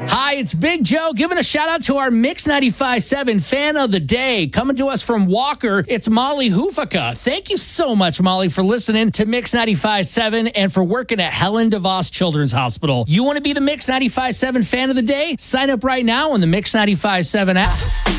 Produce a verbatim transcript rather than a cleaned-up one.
Hi, it's Big Joe giving a shout out to our Mix ninety-five point seven fan of the day. Coming to us from Walker, it's Molly Hufaka. Thank you so much, Molly, for listening to Mix ninety-five point seven and for working at Helen DeVos Children's Hospital. You want to be the Mix ninety-five point seven fan of the day? Sign up right now on the Mix ninety-five point seven app.